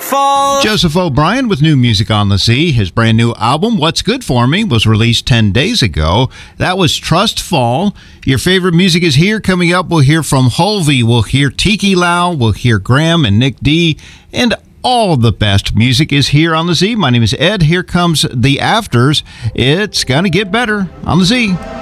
Fall. Joseph O'Brien with new music on the Z. His brand new album, What's Good For Me, was released 10 days ago. That was Trust Fall. Your favorite music is here. Coming up, we'll hear from Hulvey. We'll hear Tiki Lau. We'll hear Graham and Nick D. And all the best music is here on the Z. My name is Ed. Here comes the Afters. It's going to get better on the Z.